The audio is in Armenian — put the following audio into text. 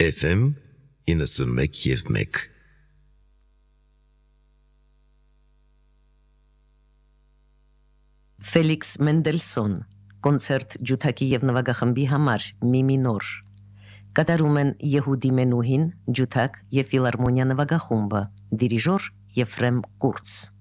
FM 91.1 Ֆելիքս Մենդելսոն կոնցերտ ջութակի եւ նվագախմբի համար մի մինոր կատարում են Եհուդի Մենուհին ջութակ եւ ֆիլարմոնիա նվագախումբը դիրիժոր Եֆրեմ Կուրց